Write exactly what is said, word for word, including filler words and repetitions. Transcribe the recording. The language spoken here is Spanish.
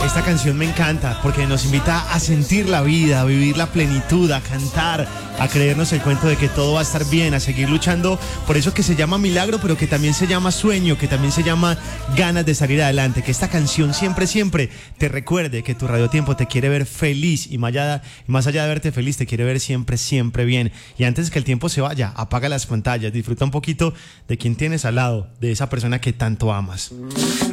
Esta canción me encanta porque nos invita a sentir la vida, a vivir la plenitud, a cantar, a creernos el cuento de que todo va a estar bien, a seguir luchando por eso que se llama milagro, pero que también se llama sueño, que también se llama ganas de salir adelante. Que esta canción siempre, siempre te recuerde que tu radiotiempo te quiere ver feliz y más allá, más allá de verte feliz, te quiere ver siempre, siempre bien. Y antes que el tiempo se vaya, apaga las pantallas, disfruta un poquito de quien tienes al lado, de esa persona que tanto amas.